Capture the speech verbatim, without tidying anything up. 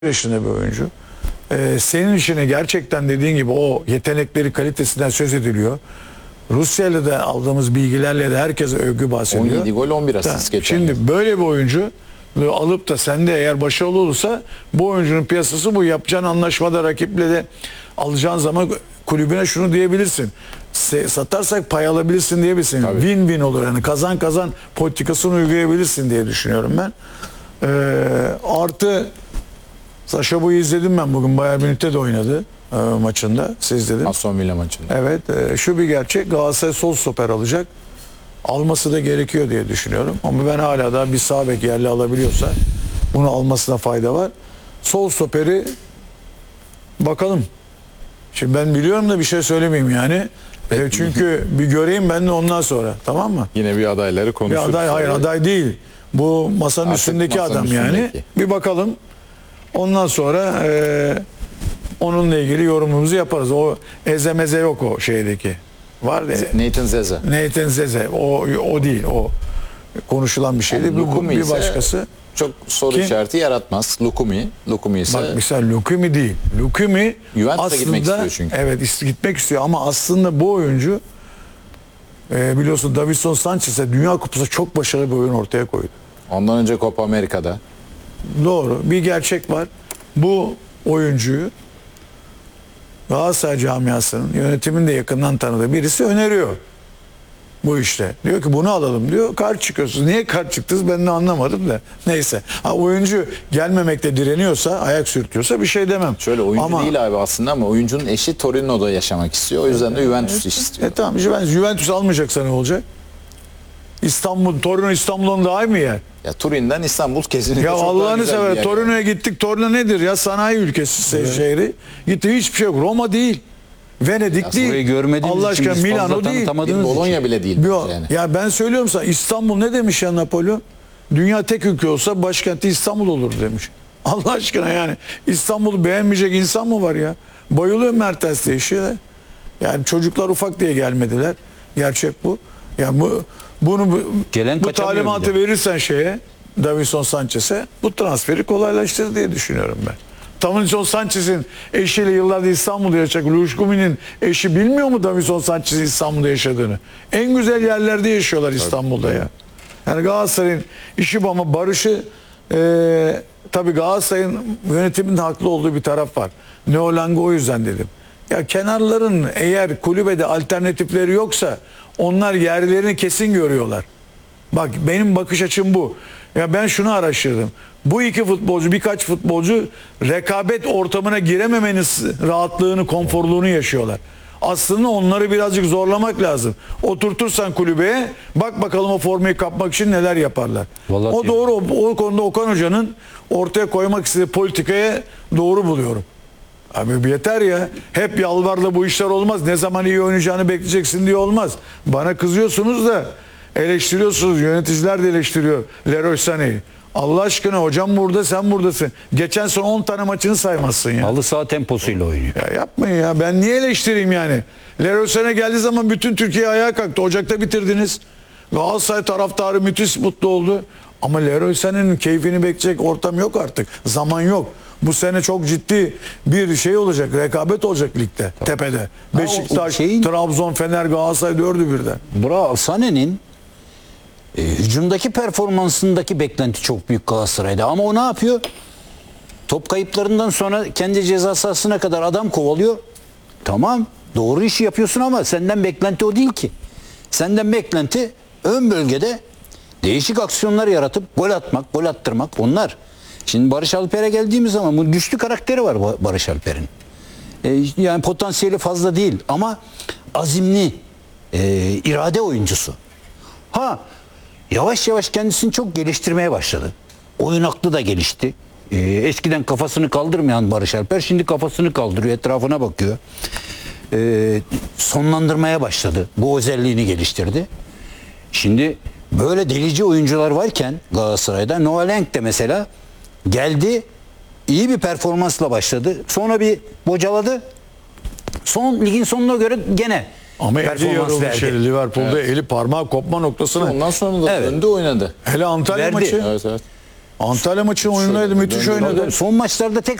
yaşında bir oyuncu. Ee, senin işine gerçekten dediğin gibi o yetenekleri, kalitesinden söz ediliyor. Rusya'yla da aldığımız bilgilerle de herkese övgü bahsediyor. on yedi gol on bir asist geçen. Şimdi böyle bir oyuncu alıp da sende eğer başarılı olursa bu oyuncunun piyasası bu. Yapacağın anlaşmada rakiple de alacağın zaman kulübüne şunu diyebilirsin. Satarsak pay alabilirsin diyebilirsin. Win-win olur. Yani kazan kazan politikasını uygulayabilirsin diye düşünüyorum ben. Ee, artı Saşa Boy'u izledim ben bugün. Bayern Münih'te de oynadı e, maçında. Siz izlediniz. Aston Villa maçında. Evet. E, şu bir gerçek. Galatasaray sol stoper alacak. Alması da gerekiyor diye düşünüyorum. Ama ben hala da bir sağ bek yerli alabiliyorsa bunu almasına fayda var. Sol stoperi bakalım. Şimdi ben biliyorum da bir şey söylemeyeyim yani. E, çünkü bir göreyim ben de ondan sonra. Tamam mı? Yine bir adayları konuşuruz. Bir aday, hayır aday değil. Bu masanın Artık üstündeki masanın adam üstündeki. yani. Bir bakalım. Ondan sonra e, onunla ilgili yorumumuzu yaparız. O ezemeze yok o şeydeki. Var ya. Nathan Zeze. Nathan Zeze. O o değil. O konuşulan bir şeydi. Yani Bu Lukumi bir ise başkası. Çok soru Kim? işareti yaratmaz. Lukumi. Lukumi ise Bak mesela Lukumi değil. Lukumi Juventus'a aslında gitmek istiyor çünkü. evet ist- gitmek istiyor ama aslında bu oyuncu e, biliyorsun Davinson Sanchez'e Dünya Kupası'nda çok başarılı bir oyun ortaya koydu. ondan önce Copa Amerika'da. Doğru. Bir gerçek var. Bu oyuncuyu Galatasaray camiasının yönetimin de yakından tanıdığı birisi öneriyor. Bu işte. Diyor ki bunu alalım diyor. Karşı çıkıyorsunuz. Niye karşı çıktınız ben de anlamadım da. Neyse. Ha, oyuncu gelmemekte direniyorsa, ayak sürtüyorsa bir şey demem. Şöyle oyuncu ama, değil abi aslında ama oyuncunun eşi Torino'da yaşamak istiyor. O yüzden de Juventus istiyor. E tamam. Juventus, Juventus almayacaksa ne olacak? İstanbul, Torino İstanbul'un daha iyi mi yer? Ya Turin'den İstanbul kesinlikle Ya çok daha Allah'ını güzel bir sever. yer. Torino'ya gittik. Torino nedir ya? Sanayi ülkesi evet. şehri. Gitti hiçbir şey yok. Roma değil. Venedik Ya değil. burayı görmediğimiz Allah için aşkına biz Milano fazla değil. tanıtamadığımız Bir Bologna için. bile değil. Yo, Yani. Ya ben söylüyorum sana İstanbul ne demiş ya Napolyon? Dünya tek ülke olsa başkenti İstanbul olur demiş. Allah aşkına yani İstanbul'u beğenmeyecek insan mı var ya? Bayılıyor Mertens değişiyor. Yani çocuklar ufak diye gelmediler. Gerçek bu. Yani bu bunu bu, Gelen bu kaçamıyor talimatı bir de. verirsen şeye Davinson Sanchez'e bu transferi kolaylaştırır diye düşünüyorum ben. Davinson Sanchez'in eşiyle yıllardır İstanbul'da yaşayacak. Luşkumi'nin eşi bilmiyor mu Davinson Sanchez'in İstanbul'da yaşadığını? En güzel yerlerde yaşıyorlar İstanbul'da ya. Yani Galatasaray'ın işi bu ama Barış'ı e, tabii Galatasaray'ın yönetiminin haklı olduğu bir taraf var. Neolang'ı o yüzden dedim. Ya kenarların eğer kulübede alternatifleri yoksa onlar yerlerini kesin görüyorlar. Bak benim bakış açım bu. Ya ben şunu araştırdım. Bu iki futbolcu, birkaç futbolcu rekabet ortamına girememenin rahatlığını, konforluğunu yaşıyorlar. Aslında onları birazcık zorlamak lazım. Oturtursan kulübeye bak bakalım o formayı kapmak için neler yaparlar. Vallahi o doğru. O, o konuda Okan Hoca'nın ortaya koymak istediği politikaya doğru buluyorum. Abi yeter ya. Hep yalvarla bu işler olmaz. Ne zaman iyi oynayacağını bekleyeceksin diye olmaz. Bana kızıyorsunuz da eleştiriyorsunuz. Yöneticiler de eleştiriyor Leroy Sané'yi. Allah aşkına hocam burada sen buradasın. Geçen son on tane maçını saymazsın ya. Halı saha temposuyla oynuyor. Ya yapmayın ya. Ben niye eleştireyim yani? Leroy Sané geldiği zaman bütün Türkiye ayağa kalktı. Ocak'ta bitirdiniz. Galatasaray taraftarı müthiş mutlu oldu. Ama Leroy Sané'nin keyfini bekleyecek ortam yok artık. Zaman yok. Bu sene çok ciddi bir şey olacak. Rekabet olacak ligde. Tabii. Tepede. Beşiktaş, şeyin... Trabzon, Fener, Galatasaray dördü birden. Bravo. Sané'nin e, hücumdaki performansındaki beklenti çok büyük Galatasaray'da. Ama o ne yapıyor? Top kayıplarından sonra kendi ceza sahasına kadar adam kovalıyor. Tamam. Doğru işi yapıyorsun ama senden beklenti o değil ki. Senden beklenti ön bölgede değişik aksiyonlar yaratıp gol atmak, gol attırmak onlar. Şimdi Barış Alper'e geldiğimiz zaman bu güçlü karakteri var Barış Alper'in. Ee, yani potansiyeli fazla değil ama azimli, e, irade oyuncusu. Ha yavaş yavaş kendisini çok geliştirmeye başladı. Oyun aklı da gelişti. Ee, eskiden kafasını kaldırmayan Barış Alper şimdi kafasını kaldırıyor, etrafına bakıyor. Ee, sonlandırmaya başladı. Bu özelliğini geliştirdi. Şimdi böyle delici oyuncular varken Galatasaray'da Noah de mesela geldi, iyi bir performansla başladı. Sonra bir bocaladı. Son ligin sonuna göre gene ama eli yarıldı verdi. şey, Liverpool'da Evet. eli parmağı kopma noktasına. Ondan sonra da Evet. önde oynadı. Hele Antalya Verdi. maçı. Evet evet. Antalya maçının oyunundaydı, müthiş oynadı. Son maçlarda tek